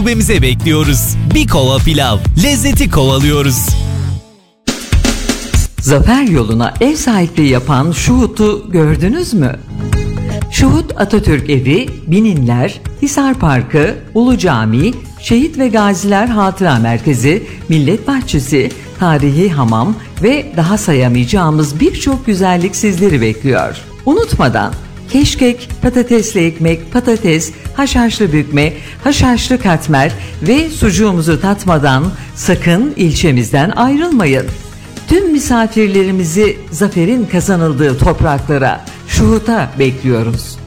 Şubemize bekliyoruz. Bir kova pilav, lezzeti kovalıyoruz. Zafer yoluna ev sahipliği yapan Şuhut'u gördünüz mü? Şuhut Atatürk Evi, Bininler, Hisar Parkı, Ulu Cami, Şehit ve Gaziler Hatıra Merkezi, Millet Bahçesi, Tarihi Hamam ve daha sayamayacağımız birçok güzellik sizleri bekliyor. Unutmadan keşkek, patatesli ekmek, patates, haşhaşlı bükme, haşhaşlı katmer ve sucuğumuzu tatmadan sakın ilçemizden ayrılmayın. Tüm misafirlerimizi zaferin kazanıldığı topraklara, Şuhut'a bekliyoruz.